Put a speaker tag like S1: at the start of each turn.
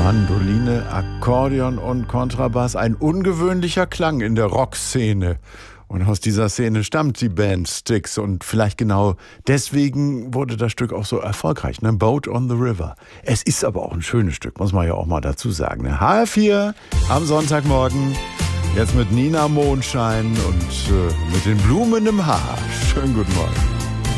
S1: Mandoline, Akkordeon und Kontrabass. Ein ungewöhnlicher Klang in der Rockszene. Und aus dieser Szene stammt die Band Styx. Und vielleicht genau deswegen wurde das Stück auch so erfolgreich. Ne? Boat on the River. Es ist aber auch ein schönes Stück, muss man ja auch mal dazu sagen. Ne? HR4 am Sonntagmorgen. Jetzt mit Nina Mondschein und mit den Blumen im Haar. Schönen guten Morgen.